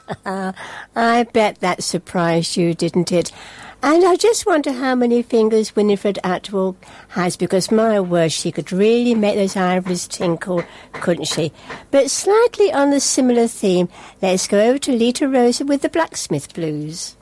I bet that surprised you, didn't it? And I just wonder how many fingers Winifred Atwell has, because, my word, she could really make those ivories tinkle, couldn't she? But slightly on the similar theme, let's go over to Lita Rosa with the Blacksmith Blues.